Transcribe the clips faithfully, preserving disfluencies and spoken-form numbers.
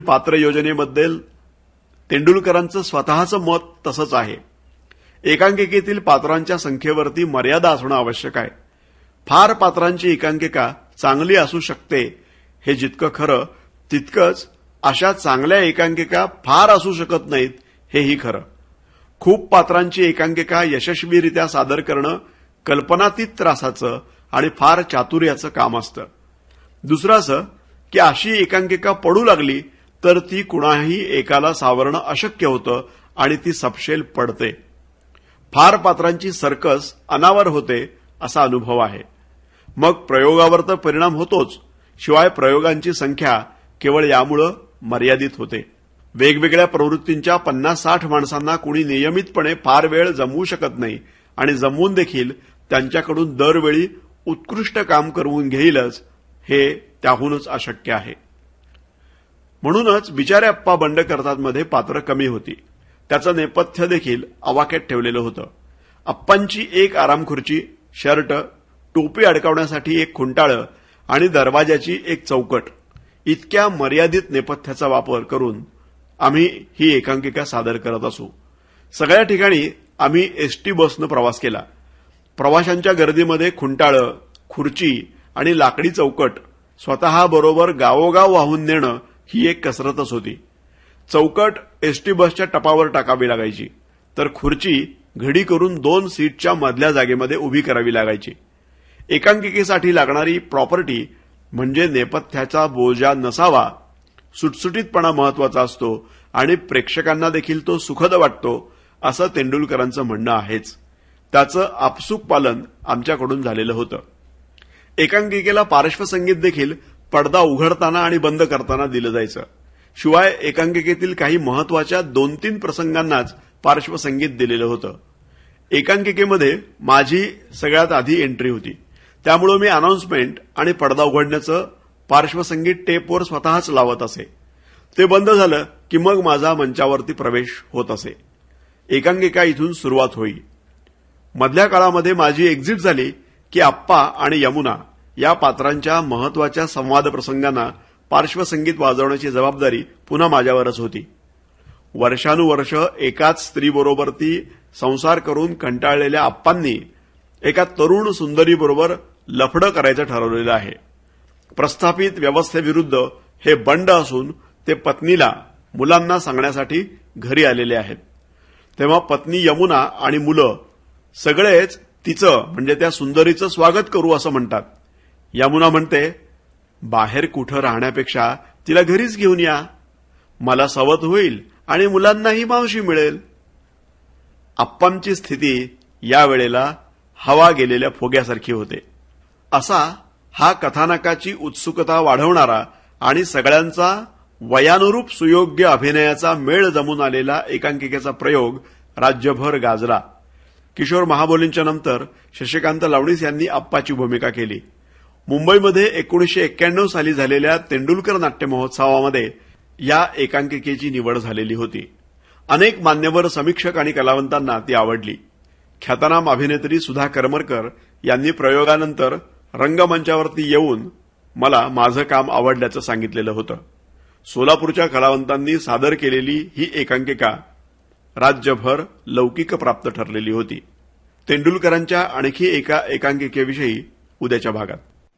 पात्र योजनेबद्दल तेंडुलकरांचं स्वतःचं मत तसंच आहे. एकांकिकेतील पात्रांच्या संख्येवरती मर्यादा असणं आवश्यक आहे. फार पात्रांची एकांकिका चांगली असू शकते हे जितकं खरं, तितकंच अशा चांगल्या एकांकिका फार असू शकत नाहीत हेही खरं. खूप पात्रांची एकांकिका यशस्वीरित्या सादर करणं कल्पनातीत त्रासाचं आणि फार चातुर्याचं काम असतं. दुसरं असं की अशी एकांकिका पडू लागली तर ती कुणाही एकाला सावरणं अशक्य होतं आणि ती सपशेल पडते. फार पात्रांची सर्कस अनावर होते असा अनुभव आहे. मग प्रयोगावर तर परिणाम होतोच, शिवाय प्रयोगांची संख्या केवळ यामुळे मर्यादित होते. वेगवेगळ्या प्रवृत्तींच्या पन्नास साठ माणसांना कुणी नियमितपणे फार वेळ जमवू शकत नाही आणि जमवून देखील त्यांच्याकडून दरवेळी उत्कृष्ट काम करवून घेईलच हे त्याहूनच अशक्य आहे. म्हणूनच बिचारे अप्पा बंड करतातमध्ये पात्र कमी होती. त्याचं नेपथ्य देखील आवाक्यात ठेवलेलं होतं. अप्पांची एक आराम खुर्ची, शर्ट, टोपी अडकवण्यासाठी एक खुंटाळं आणि दरवाजाची एक चौकट, इतक्या मर्यादित नेपथ्याचा वापर करून आम्ही ही एकांकिका सादर करत असू. सगळ्या ठिकाणी आम्ही एसटी बसनं प्रवास केला. प्रवाशांच्या गर्दीमध्ये खुंटाळं, खुर्ची आणि लाकडी चौकट स्वतःबरोबर गावोगाव वाहून नेणं ही एक कसरतच होती. चौकट एसटी बसच्या टपावर टाकावी लागायची, तर खुर्ची घडी करून दोन सीटच्या मधल्या जागेमध्ये उभी करावी लागायची. एकांकिकेसाठी लागणारी प्रॉपर्टी म्हणजे नेपथ्याचा बोजा नसावा, सुटसुटीतपणा महत्वाचा असतो आणि प्रेक्षकांना देखील तो सुखद वाटतो असं तेंडुलकरांचं म्हणणं आहेच. त्याचं आपसूक पालन आमच्याकडून झालेलं होतं. एकांकिकेला पार्श्वसंगीत देखील पडदा उघडताना आणि बंद करताना दिलं जायचं. शिवाय एकांकिकेतील काही महत्वाच्या दोन तीन प्रसंगांनाच पार्श्वसंगीत दिलेलं होतं. एकांकिकेमध्ये माझी सगळ्यात आधी एंट्री होती, त्यामुळे मी अनाउन्समेंट आणि पडदा उघडण्याचं पार्श्वसंगीत टेपवर स्वतःच लावत असे. ते बंद झालं की मग माझा मंचावरती प्रवेश होत असे. एकांकिका इथून सुरुवात होई. मधल्या काळामध्ये माझी एक्झिट झाली की आप्पा आणि यमुना या पात्रांच्या महत्वाच्या संवाद प्रसंगांना पार्श्वसंगीत वाजवण्याची जबाबदारी पुन्हा माझ्यावरच होती. वर्षानुवर्ष एकाच स्त्रीबरोबर ती संसार करून कंटाळलेल्या आप्पांनी एका तरुण सुंदरीबरोबर लफडं करायचं ठरवलेलं आहे. प्रस्थापित व्यवस्थेविरुद्ध हे बंड असून ते पत्नीला, मुलांना सांगण्यासाठी घरी आलेले आहेत. तेव्हा पत्नी यमुना आणि मुलं सगळेच तिचं म्हणजे त्या सुंदरीचं स्वागत करू असं म्हणतात. यमुना म्हणते, बाहेर कुठं राहण्यापेक्षा तिला घरीच घेऊन या, मला सवत होईल आणि मुलांनाही मावशी मिळेल. आप्पांची स्थिती यावेळेला हवा गेलेल्या फुग्यासारखी होते. असा हा कथानकाची उत्सुकता वाढवणारा आणि सगळ्यांचा वयानुरूप सुयोग्य अभिनयाचा मेळ जमून आलेला एकांकिकेचा प्रयोग राज्यभर गाजला. किशोर महाबोलींच्या नंतर शशिकांत लावणीस यांनी आप्पाची भूमिका केली. मुंबईमध्ये एकोणीसशे एक्क्याण्णव साली झालेल्या तेंडुलकर नाट्य महोत्सवामध्ये या एकांकिकेची निवड झालेली होती. अनेक मान्यवर समीक्षक आणि कलावंतांना ती आवडली. ख्यातनाम अभिनेत्री सुधा करमरकर यांनी प्रयोगानंतर रंगमंचावरती येऊन मला माझं काम आवडल्याचं सांगितलेलं होतं. सोलापूरच्या कलावंतांनी सादर केलेली ही एकांकिका राज्यभर लौकिक प्राप्त ठरलेली होती. तेंडुलकरांच्या आणखी एका एकांकिकेविषयी उद्याच्या भागात.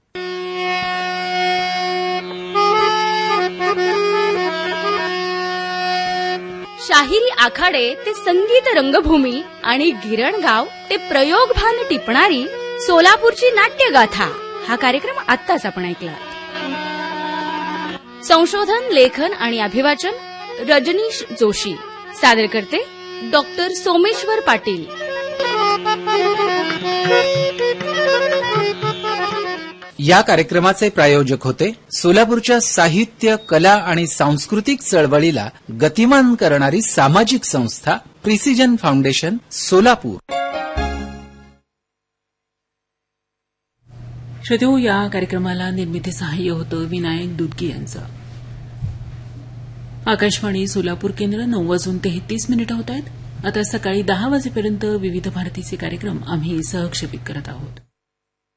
शाहिरी आखाडे ते संगीत रंगभूमी आणि गिरणगाव ते प्रयोगभान टिपणारी सोलापूरची नाट्यगाथा हा कार्यक्रम आत्ताच आपण ऐकला. संशोधन, लेखन आणि अभिवाचन रजनीश जोशी. सादर करते डॉक्टर सोमेश्वर पाटील. या कार्यक्रमाचे प्रायोजक होते सोलापूरच्या साहित्य, कला आणि सांस्कृतिक चळवळीला गतिमान करणारी सामाजिक संस्था प्रिसिजन फाउंडेशन सोलापूर. श्रोतेहो, या कार्यक्रमाला निर्मिती सहाय्य होतं विनायक दुदगी यांचं. आकाशवाणी सोलापूर केंद्र नऊ वाजून तेहतीस मिनिटं होत आहेत. आता सकाळी दहा वाजेपर्यंत विविध भारतीचे कार्यक्रम आम्ही सहक्षेपित करत आहोत.